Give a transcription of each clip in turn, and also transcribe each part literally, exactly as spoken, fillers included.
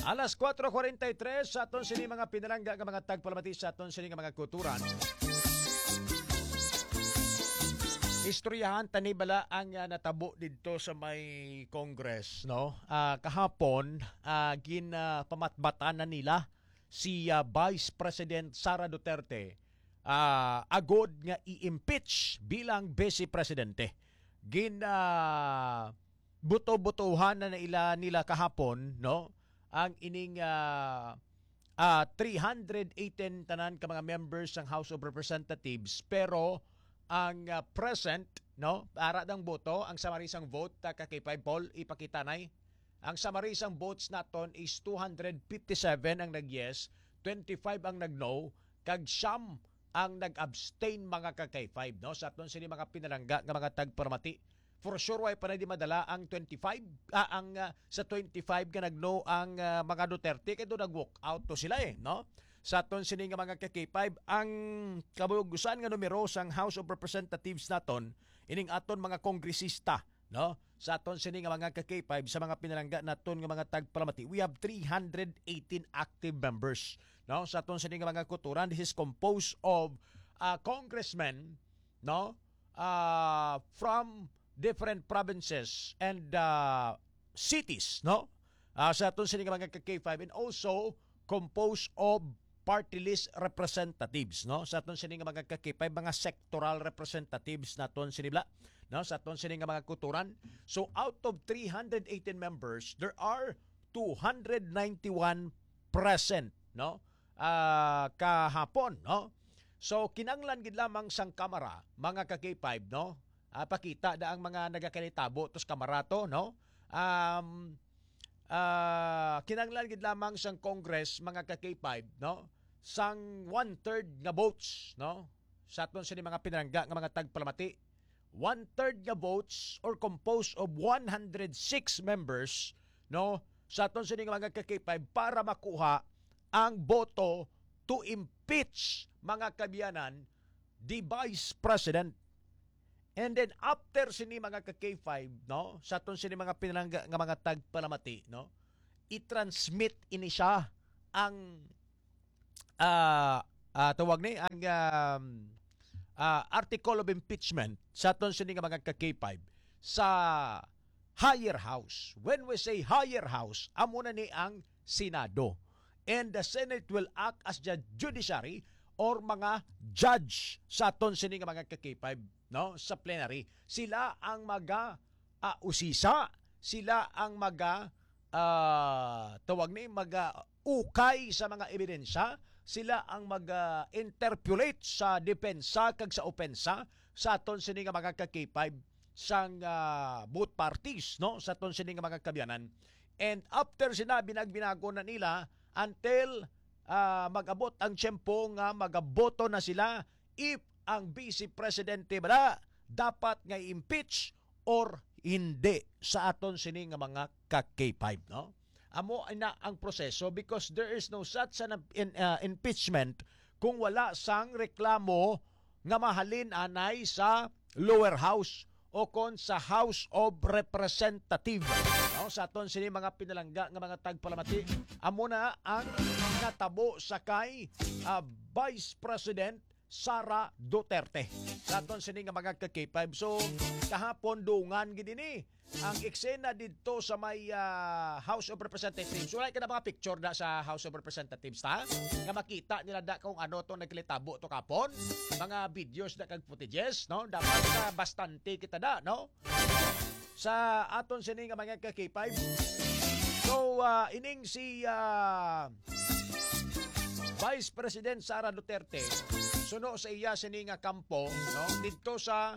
Alas kwatro kuwarenta y tres sa aton sini mga pinalangga nga mga tagpalamati sa aton sini nga mga kulturan. Istoryahan tani bala ang uh, natabo didto sa may Congress, no? Uh, kahapon uh, gin uh, pamatbatan na nila si uh, Vice President Sara Duterte uh, agod nga i-impeach bilang Vice Presidente. Gin uh, buto-butuhan na nila nila kahapon, no? Ang ining uh, uh, three hundred eighteen tanan ka mga members ng House of Representatives, pero ang uh, present, no, para ng boto, ang samarisang vote ta ka kay Paul ipakita nay. Ang samarisang votes naton is two hundred fifty-seven ang nag-yes, twenty-five ang nag-no, kag siyam ang nag-abstain mga ka kay five, no? Sa aton sini mga pinalangga nga mga tagpermati. For sure way pa na di madala ang twenty-five, ah, ang uh, sa twenty-five ka nag-no ang uh, mga Duterte kay do nag-walk out to sila eh, no? Sa aton sini nga mga ka K five, ang kabugusan nga numero sang House of Representatives naton ining aton mga kongresista, no? Sa aton sini nga mga ka K five sa mga pinalangga naton nga mga tagpalamati, we have three hundred eighteen active members, no? Sa aton sini nga mga kulturan, this is composed of uh, congressmen, no? Uh, from different provinces and uh, cities, no? Uh, sa aton sini nga mga ka K five, and also composed of party list representatives, no? Sa aton sini nga mga ka K five, mga sectoral representatives naton sinibla, no? Sa aton sini nga mga kulturan. So out of three hundred eighteen members, there are two hundred ninety-one present, no? Uh, kahapon, no? So kinanglan gid lamang sang kamera mga ka K five, no? Uh, pakita da ang mga nagakanitabo tos kamarato, no? Um uh, kinanglan gid lamang sang Congress mga ka K five, no? Sang one-third nga votes, no? Sa aton sini mga pinalangga nga mga tagpalamati, one-third nga votes or composed of one hundred six members, no? Sa aton sini nga mga ka K five para makuha ang boto to impeach mga kabiyanan the Vice President. And then after sini mga ka K five, no? Sa aton sini mga pinalangga nga mga tagpalamati, no? I-transmit ini siya ang uh, uh, tawag ni ang um, uh, article of impeachment sa aton sini nga mga ka K five sa higher house. When we say higher house, amo na ni ang Senado. And the Senate will act as the judiciary or mga judge sa aton sini nga mga ka K five, no? Sa plenary. Sila ang maga uh, usisa, sila ang maga uh, tawag ni maga ukay sa mga ebidensya, sila ang mag-interpolate sa depensa kag sa opensa sa aton sini nga mga ka K five sang uh, both parties, no? Sa aton sini nga mga kabyanan. And after sinabi nagbinago na nila until uh, mag-abot ang tiyempo nga magaboto na sila if ang Vice Presidente ba dapat nga impeach or hindi sa aton sini nga mga ka K five, no? Amo na ang proseso because there is no such an in, uh, impeachment kung wala sang reklamo nga mahalin anay sa lower house o kon sa House of Representatives, no? Sa aton sini mga pinalangga nga mga tagpalamati, amo na ang natabo sa kay uh, Vice President Sara Duterte. Sa aton sini nga mga ka K five. So kahapon dungan gid ni ang eksena didto sa may uh, House of Representatives. Wala ka na mga picture da sa House of Representatives, ta? Nga makita nila da kung ano to nagkilitabo to kapon. Mga videos da kag footages, no? Dapat na bastante kita da, no? Sa aton sini nga mga ka K five. So uh, ining si uh, Vice President Sara Duterte suno sa iya sini nga kampo, no? Didto sa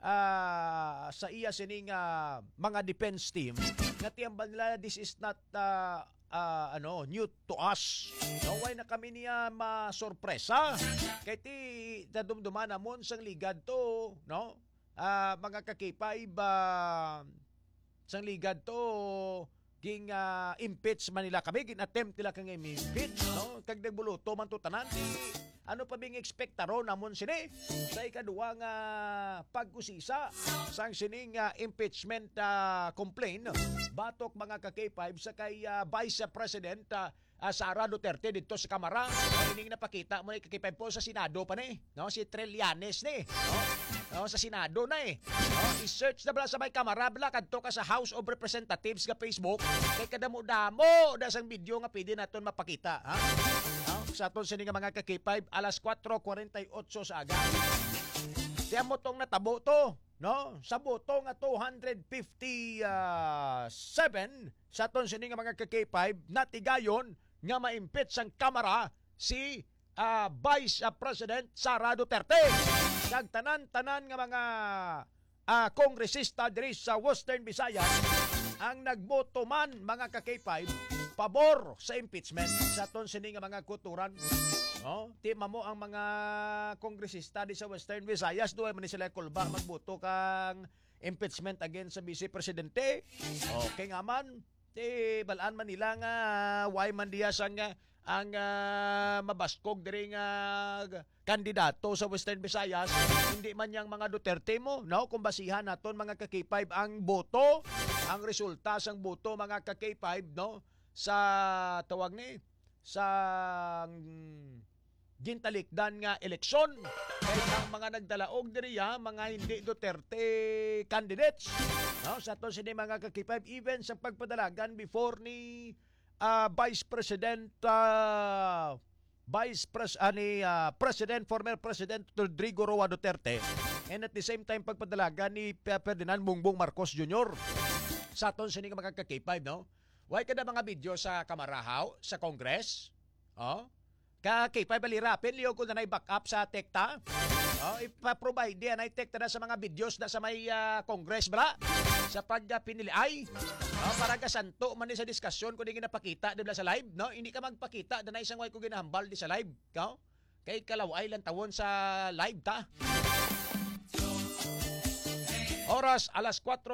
uh, sa iya sini nga mga defense team nga tiyambal nila this is not uh, uh, ano new to us, no? Why na kami niya masorpresa kay ti dadumduman namon sang ligad to, no? Uh, mga ka K five uh, sang ligad to ging uh, impeach man nila kami, gin attempt nila kang impeach, no? Kag nagbuluto man to tanan ti ano pa bing ekspektaro namon sini sa ikaduwa nga pag-usisa sang sining uh, impeachment uh, complaint batok mga ka K five sa kay uh, Vice President uh, uh, Sara Duterte dito sa Kamara. Ining napakita mo ni K five po sa Senado pa ni, no, si Trillanes ni, no, no, sa Senado na eh. No, i-search na bala sa may Kamara bala kadto ka sa House of Representatives nga Facebook kay kadamo-damo da sang video nga pwede naton mapakita, ha? No, sa aton sini nga mga ka K five alas kwatro forty-eight sa aga. Diyan mo tong natabo to, no? Sa boto nga two hundred fifty-seven sa aton sini nga mga ka K five natigayon nga ma-impeach sang Kamara si uh, Vice uh, President Sara Duterte. Kag tanan-tanan nga mga uh, kongresista diri sa Western Visayas ang nagboto man mga ka K five pabor sa impeachment sa aton sini nga mga kuturan. No, tima mo ang mga kongresista di sa Western Visayas duay man ni sila kulba magboto kang impeachment against sa Vice Presidente. Okay nga man, ti balaan man nila nga why man diya sang uh, ang uh, mabaskog diri nga kandidato sa Western Visayas, hindi man yang mga Duterte mo, no? Kung basihan naton mga ka K five ang boto, ang resulta sang boto mga ka K five, no? Sa tawag ni sa gintalikdan nga eleksyon kay ang mga nagdalaog diriya mga hindi Duterte candidates, no, sa to sini mga ka K five even sa pagpadalagan before ni uh, Vice President uh, Vice Pres ani uh, President former President Rodrigo Roa Duterte and at the same time pagpadalagan ni Ferdinand Bongbong Marcos Junior sa to sini mga ka K five, no. Way kada mga video sa Kamarahaw, sa Congress, oh, ka K five balirapin, liyo ko na na-back up sa tekta, oh, ipaprovide yan, ay tekta na sa mga videos na sa may uh, Congress, bala, sa pagpiniliay, oh, para ka santo man sa diskusyon kung di ginapakita, di ba sa live, no, hindi ka magpakita, na isang way ko ginahambal di sa live, no, kay kalaway lang tawon sa live ta. Oras, alas kwatro